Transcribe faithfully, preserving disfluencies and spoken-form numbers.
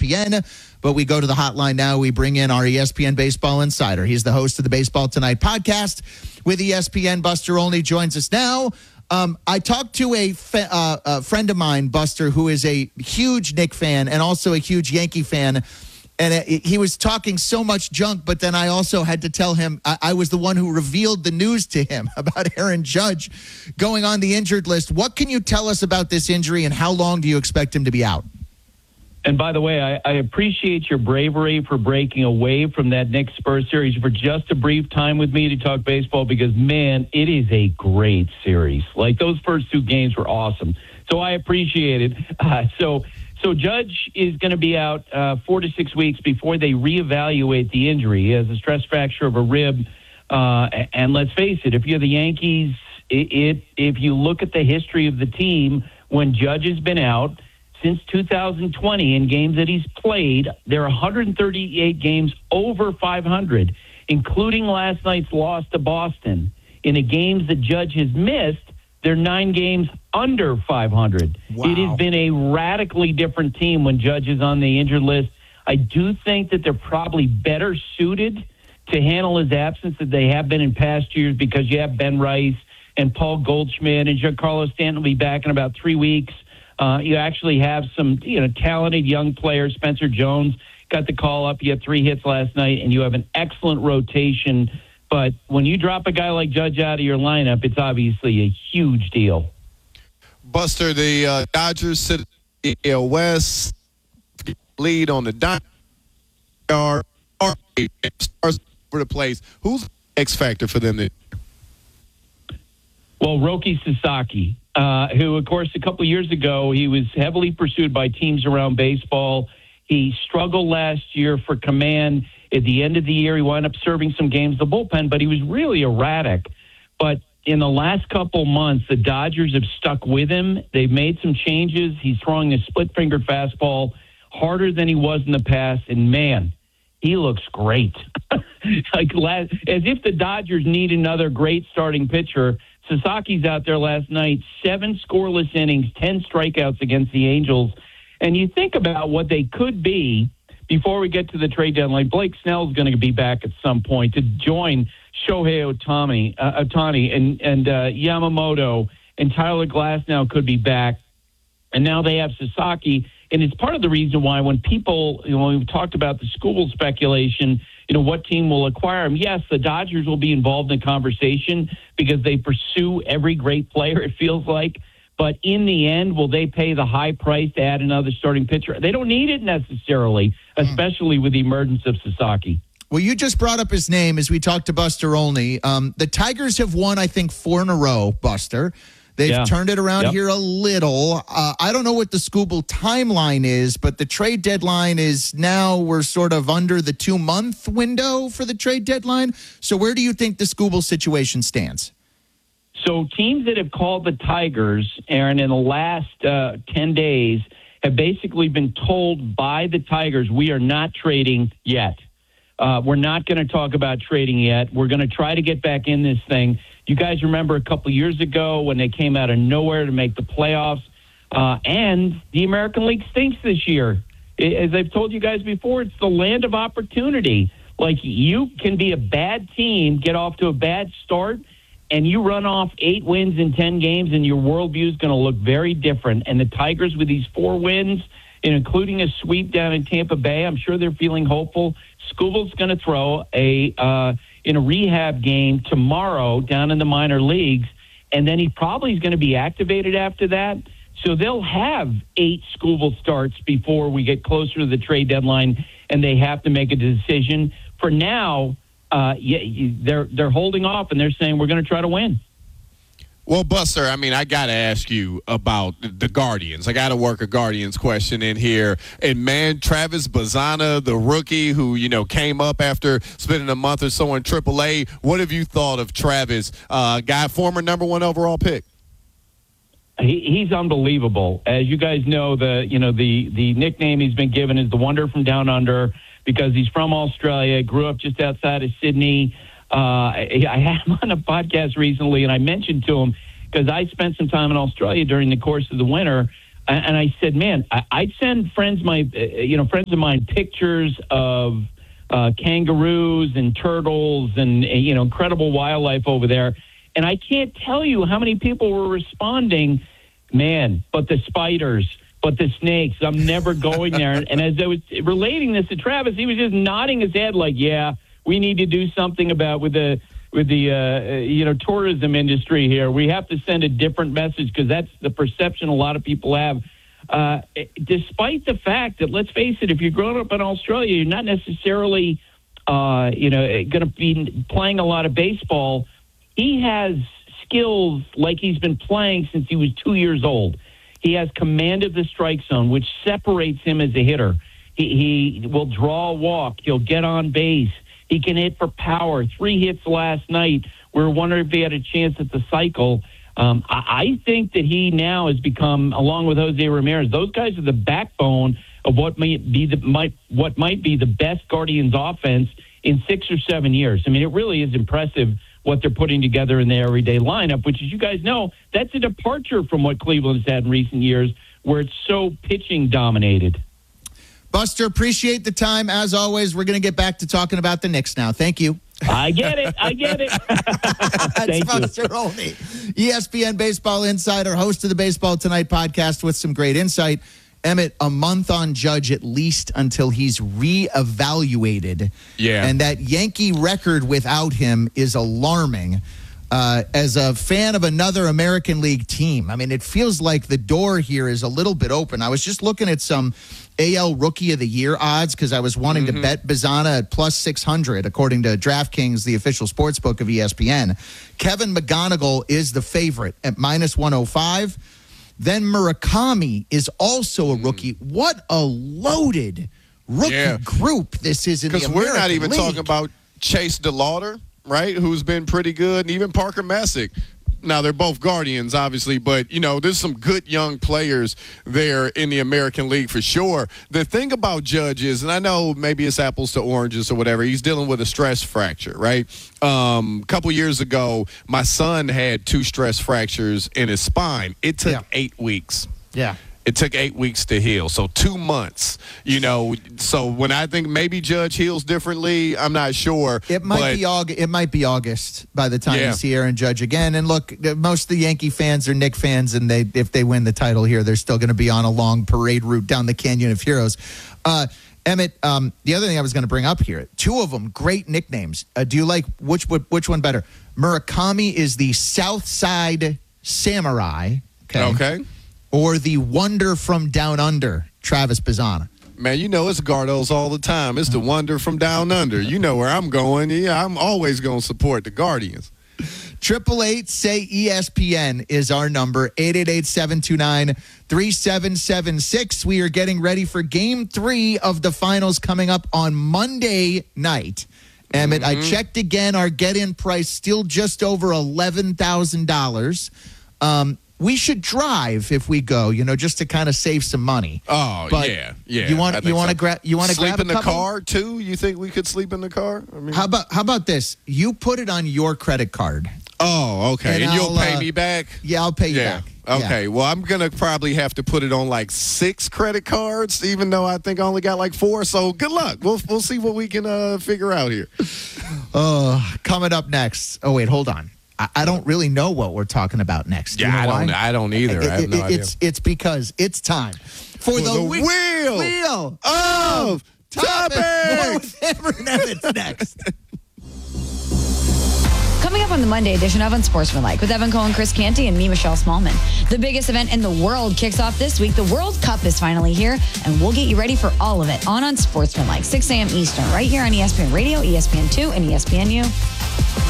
P N. But we go to the hotline now. We bring in our E S P N Baseball Insider. He's the host of the Baseball Tonight podcast with E S P N. Buster Olney joins us now. Um, I talked to a, fa- uh, a friend of mine, Buster, who is a huge Knick fan and also a huge Yankee fan. And it, he was talking so much junk, but then I also had to tell him I, I was the one who revealed the news to him about Aaron Judge going on the injured list. What can you tell us about this injury, and how long do you expect him to be out? And by the way, I, I appreciate your bravery for breaking away from that Knicks Spurs series for just a brief time with me to talk baseball, because, man, it is a great series. Like, those first two games were awesome. So I appreciate it. Uh, so so Judge is going to be out uh, four to six weeks before they reevaluate the injury. He has a stress fracture of a rib. Uh, and let's face it, if you're the Yankees, it, it if you look at the history of the team, when Judge has been out, since two thousand twenty, in games that he's played, there are one hundred thirty-eight games over five hundred, including last night's loss to Boston. In the games that Judge has missed, there are nine games under five hundred. Wow. It has been a radically different team when Judge is on the injured list. I do think that they're probably better suited to handle his absence than they have been in past years, because you have Ben Rice and Paul Goldschmidt, and Giancarlo Stanton will be back in about three weeks. Uh, you actually have some, you know, talented young players. Spencer Jones got the call up. He had three hits last night, and you have an excellent rotation. But when you drop a guy like Judge out of your lineup, it's obviously a huge deal. Buster, the uh, Dodgers sit in the A L West, lead on the Dodgers. Stars over the place. Who's the X factor for them? Well, Roki Sasaki. Uh, who, of course, a couple of years ago, he was heavily pursued by teams around baseball. He struggled last year for command. At the end of the year, he wound up serving some games in the bullpen, but he was really erratic. But in the last couple months, the Dodgers have stuck with him. They've made some changes. He's throwing a split-fingered fastball harder than he was in the past, and, man, he looks great. like last, as if the Dodgers need another great starting pitcher. Sasaki's out there last night, seven scoreless innings, ten strikeouts against the Angels. And you think about what they could be before we get to the trade deadline. Blake Snell's going to be back at some point to join Shohei Ohtani, uh, Ohtani and, and uh, Yamamoto, and Tyler Glasnow could be back. And now they have Sasaki. And it's part of the reason why when people, you know, we've talked about the school speculation, you know, what team will acquire him. Yes, the Dodgers will be involved in conversation because they pursue every great player, it feels like. But in the end, will they pay the high price to add another starting pitcher? They don't need it necessarily, especially with the emergence of Sasaki. Well, you just brought up his name as we talked to Buster Olney. Um, the Tigers have won, I think, four in a row, Buster. They've yeah. turned it around yep. here a little. Uh, I don't know what the Scooble timeline is, but the trade deadline is now we're sort of under the two-month window for the trade deadline. So where do you think the Scooble situation stands? So teams that have called the Tigers, Aaron, in the last uh, ten days have basically been told by the Tigers, we are not trading yet. Uh, we're not going to talk about trading yet. We're going to try to get back in this thing. You guys remember a couple years ago when they came out of nowhere to make the playoffs, uh, and the American League stinks this year. As I've told you guys before, it's the land of opportunity. Like, you can be a bad team, get off to a bad start, and you run off eight wins in ten games, and your worldview is going to look very different. And the Tigers, with these four wins, and including a sweep down in Tampa Bay, I'm sure they're feeling hopeful. Scooble's going to throw a uh, in a rehab game tomorrow down in the minor leagues, and then he probably is going to be activated after that. So they'll have eight Scooble starts before we get closer to the trade deadline, and they have to make a decision. For now, uh, yeah, they're they're holding off, and they're saying we're going to try to win. Well, Buster, I mean, I got to ask you about the Guardians. I got to work a Guardians question in here. And, man, Travis Bazzana, the rookie who, you know, came up after spending a month or so in triple A, what have you thought of Travis, uh, guy, former number one overall pick? He, he's unbelievable. As you guys know, the you know the, the nickname he's been given is the Wonder from Down Under because he's from Australia, grew up just outside of Sydney. Uh, I had him on a podcast recently, and I mentioned to him, because I spent some time in Australia during the course of the winter, And, and I said, man, I, I'd send friends my uh, you know friends of mine pictures of uh, kangaroos and turtles and uh, you know incredible wildlife over there, and I can't tell you how many people were responding. Man, but the spiders, but the snakes. I'm never going there. And as I was relating this to Travis, he was just nodding his head like, yeah, we need to do something about with the with the uh, you know tourism industry here. We have to send a different message because that's the perception a lot of people have. Uh, despite the fact that, let's face it, if you're growing up in Australia, you're not necessarily uh, you know going to be playing a lot of baseball. He has skills like he's been playing since he was two years old. He has command of the strike zone, which separates him as a hitter. He, he will draw a walk. He'll get on base. He can hit for power. Three hits last night. We were wondering if he had a chance at the cycle. Um, I, I think that he now has become, along with Jose Ramirez, those guys are the backbone of what might be the might what might be the best Guardians offense in six or seven years. I mean, it really is impressive what they're putting together in their everyday lineup, which, as you guys know, that's a departure from what Cleveland's had in recent years, where it's so pitching dominated. Buster, appreciate the time. As always, we're going to get back to talking about the Knicks now. Thank you. I get it. I get it. Thank Buster you. Olney, E S P N Baseball Insider, host of the Baseball Tonight podcast with some great insight. Emmett, a month on Judge at least until he's reevaluated. Yeah. And that Yankee record without him is alarming. Uh, as a fan of another American League team, I mean, it feels like the door here is a little bit open. I was just looking at some A L Rookie of the Year odds because I was wanting mm-hmm. to bet Bazana at plus six hundred, according to DraftKings, the official sports book of E S P N. Kevin McGonigal is the favorite at minus one oh five. Then Murakami is also a rookie. What a loaded rookie yeah. group this is in the American Because we're not even League. talking about Chase DeLauder, right, who's been pretty good, and even Parker Messick. Now, they're both Guardians, obviously, but, you know, there's some good young players there in the American League for sure. The thing about Judge is, and I know maybe it's apples to oranges or whatever, he's dealing with a stress fracture, right? Um, a couple years ago, my son had two stress fractures in his spine. It took Yeah. eight weeks. Yeah. It took eight weeks to heal, so two months, you know. So when I think maybe Judge heals differently, I'm not sure. It might but, be August. It might be August by the time Yeah. you see Aaron Judge again. And look, most of the Yankee fans are Knick fans, and they if they win the title here, they're still going to be on a long parade route down the Canyon of Heroes. Uh, Emmett, um, the other thing I was going to bring up here, two of them great nicknames. Uh, do you like which which one better? Murakami is the South Side Samurai. Okay. Okay. Or the Wonder from Down Under, Travis Bazana. Man, you know it's Gardos all the time. It's the Wonder from Down Under. You know where I'm going. Yeah, I'm always going to support the Guardians. Triple eight say E S P N is our number. eight eight eight, seven two nine, three seven seven six. We are getting ready for game three of the finals coming up on Monday night. Emmett, mm-hmm. I checked again. Our get-in price still just over eleven thousand dollars. Um, we should drive if we go, you know, just to kind of save some money. Oh, but yeah, yeah. You want you want to so. grab you want to sleep grab in a the couple? car too? You think we could sleep in the car? I mean, How about how about this? You put it on your credit card. oh, okay, And and, you'll I'll, pay uh, me back. Yeah, I'll pay you Yeah. back. Okay. Yeah. Well, I'm gonna probably have to put it on like six credit cards, even though I think I only got like four. So good luck. We'll we'll see what we can uh, figure out here. Uh, coming up next. Oh wait, hold on. I, I don't really know what we're talking about next. Yeah, you know I don't. why? I don't either. It- I have it- no idea. it's it's because it's time for, For the, the wheel, wheel wheel of topics. More topics. with Amber Nevitz next. Coming up on the Monday edition of Unsportsmanlike with Evan Cohen, Chris Canty, and me, Michelle Smallman. The biggest event in the world kicks off this week. The World Cup is finally here, and we'll get you ready for all of it on Unsportsmanlike, six a.m. Eastern, right here on E S P N Radio, E S P N two, and E S P N U.